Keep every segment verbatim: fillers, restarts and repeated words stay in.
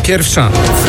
pierwsza.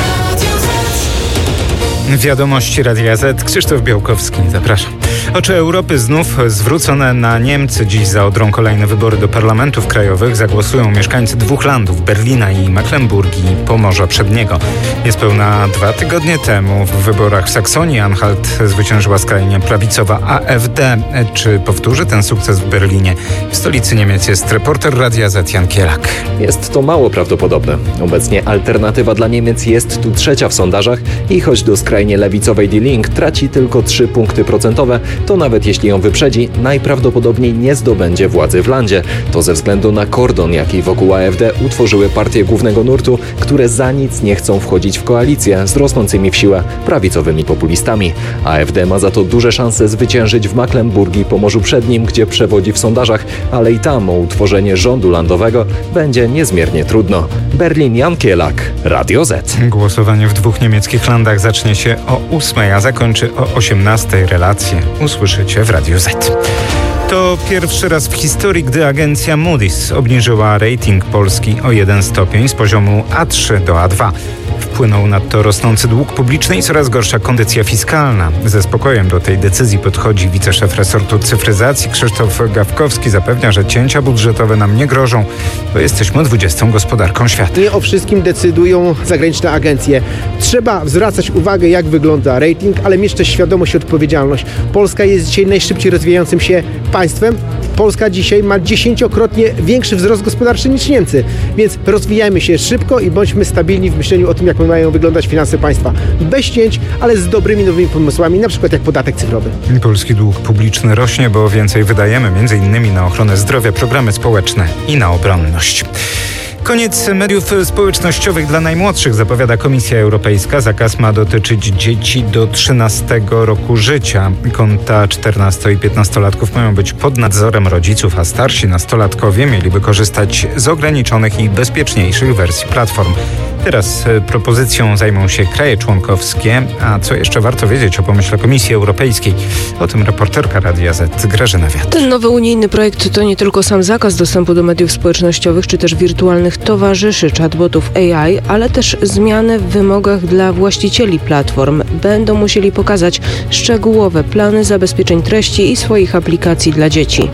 Wiadomości Radia Z. Krzysztof Białkowski, zapraszam. Oczy Europy znów zwrócone na Niemcy. Dziś za Odrą kolejne wybory do parlamentów krajowych zagłosują mieszkańcy dwóch landów, Berlina i Mecklenburgii i Pomorza Przedniego. Niespełna dwa tygodnie temu w wyborach w Saksonii-Anhalt zwyciężyła skrajnie prawicowa A F D. Czy powtórzy ten sukces w Berlinie? W stolicy Niemiec jest reporter Radia Z Jan Kielak. Jest to mało prawdopodobne. Obecnie alternatywa dla Niemiec jest tu trzecia w sondażach i choć do skrajnie lewicowej Die Linke traci tylko trzy punkty procentowe, to nawet jeśli ją wyprzedzi, najprawdopodobniej nie zdobędzie władzy w landzie. To ze względu na kordon, jaki wokół A F D utworzyły partie głównego nurtu, które za nic nie chcą wchodzić w koalicję z rosnącymi w siłę prawicowymi populistami. A F D ma za to duże szanse zwyciężyć w Mecklenburgii i Pomorzu Przednim, gdzie przewodzi w sondażach, ale i tam o utworzenie rządu landowego będzie niezmiernie trudno. Berlin, Jan Kielak, Radio Z. Głosowanie w dwóch niemieckich landach zacznie się o ósmej, a zakończy o osiemnastej. Relacje usłyszycie w Radio Z. To pierwszy raz w historii, gdy agencja Moody's obniżyła rating Polski o jeden stopień z poziomu A trzy do A dwa. Wpłynął na to rosnący dług publiczny i coraz gorsza kondycja fiskalna. Ze spokojem do tej decyzji podchodzi wiceszef resortu cyfryzacji Krzysztof Gawkowski. Zapewnia, że cięcia budżetowe nam nie grożą, bo jesteśmy dwudziestą gospodarką świata. Nie o wszystkim decydują zagraniczne agencje. Trzeba zwracać uwagę, jak wygląda rating, ale mieć też świadomość i odpowiedzialność. Polska jest dzisiaj najszybciej rozwijającym się państwem. Polska dzisiaj ma dziesięciokrotnie większy wzrost gospodarczy niż Niemcy, więc rozwijajmy się szybko i bądźmy stabilni w myśleniu o tym, jak mają wyglądać finanse państwa. Bez cięć, ale z dobrymi nowymi pomysłami, na przykład jak podatek cyfrowy. Polski dług publiczny rośnie, bo więcej wydajemy, między innymi na ochronę zdrowia, programy społeczne i na obronność. Koniec mediów społecznościowych dla najmłodszych, zapowiada Komisja Europejska. Zakaz ma dotyczyć dzieci do trzynastego roku życia. Konta czternasto- i piętnastolatków mają być pod nadzorem rodziców, a starsi nastolatkowie mieliby korzystać z ograniczonych i bezpieczniejszych wersji platform. Teraz propozycją zajmą się kraje członkowskie. A co jeszcze warto wiedzieć o pomyśle Komisji Europejskiej? O tym reporterka Radia Z Grażyna Wiatr. Ten nowy unijny projekt to nie tylko sam zakaz dostępu do mediów społecznościowych, czy też wirtualnych towarzyszy chatbotów A I, ale też zmiany w wymogach dla właścicieli platform. Będą musieli pokazać szczegółowe plany zabezpieczeń treści i swoich aplikacji dla dzieci.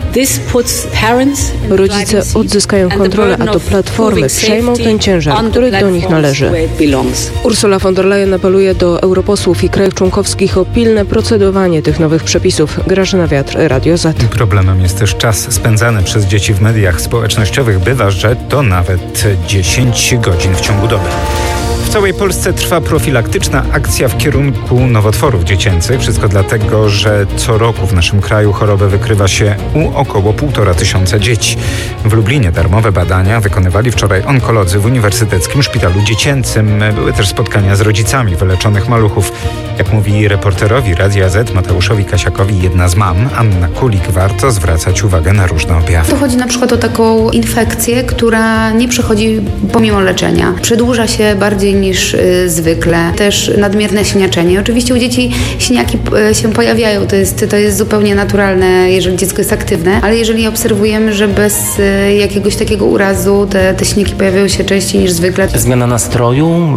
Rodzice odzyskają kontrolę, a to platformy przejmą ten ciężar, który do nich należy. Ursula von der Leyen apeluje do europosłów i krajów członkowskich o pilne procedowanie tych nowych przepisów. Grażyna Wiatr, Radio Z. Problemem jest też czas spędzany przez dzieci w mediach społecznościowych. Bywa, że to nawet dziesięć godzin w ciągu doby. W całej Polsce trwa profilaktyczna akcja w kierunku nowotworów dziecięcych. Wszystko dlatego, że co roku w naszym kraju chorobę wykrywa się u około półtora tysiąca dzieci. W Lublinie darmowe badania wykonywali wczoraj onkolodzy w Uniwersyteckim Szpitalu Dziecięcym. Były też spotkania z rodzicami wyleczonych maluchów. Jak mówi reporterowi Radia Z Mateuszowi Kasiakowi jedna z mam, Anna Kulik, warto zwracać uwagę na różne objawy. To chodzi na przykład o taką infekcję, która nie przechodzi pomimo leczenia. Przedłuża się bardziej niż y, zwykle. Też nadmierne siniaczenie. Oczywiście u dzieci siniaki y, się pojawiają. To jest, to jest zupełnie naturalne, jeżeli dziecko jest aktywne, ale jeżeli obserwujemy, że bez y, jakiegoś takiego urazu te, te siniaki pojawiają się częściej niż zwykle. Zmiana nastroju,